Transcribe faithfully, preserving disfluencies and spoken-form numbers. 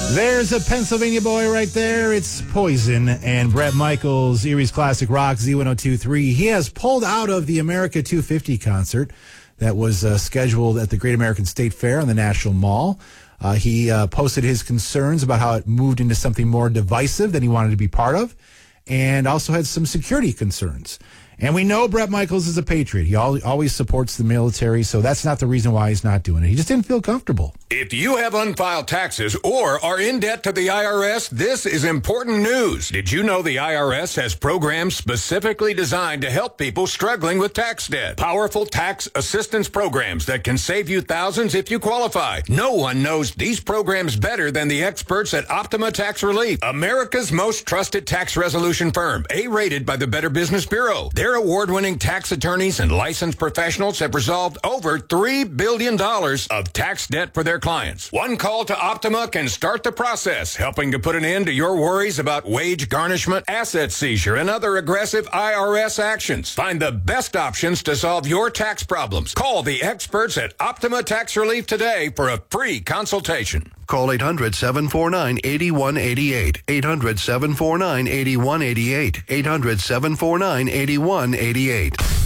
There's a Pennsylvania boy right there. It's Poison and Bret Michaels, Erie's Classic Rock, Z one oh two point three. He has pulled out of the America two fifty concert that was uh, scheduled at the Great American State Fair on the National Mall. Uh, he uh, posted his concerns about how it moved into something more divisive than he wanted to be part of, and also had some security concerns. And we know Bret Michaels is a patriot. He al- always supports the military, so that's not the reason why he's not doing it. He just didn't feel comfortable. If you have unfiled taxes or are in debt to the I R S, this is important news. Did you know the I R S has programs specifically designed to help people struggling with tax debt? Powerful tax assistance programs that can save you thousands if you qualify. No one knows these programs better than the experts at Optima Tax Relief, America's most trusted tax resolution firm, A-rated by the Better Business Bureau. Their award-winning tax attorneys and licensed professionals have resolved over three billion dollars of tax debt for their clients. One call to Optima can start the process, helping to put an end to your worries about wage garnishment, asset seizure, and other aggressive I R S actions. Find the best options to solve your tax problems. Call the experts at Optima Tax Relief today for a free consultation. Call eight hundred, seven four nine, eight one eight eight. eight hundred, seven four nine, eight one eight eight. eight hundred, seven four nine, eight one eight eight.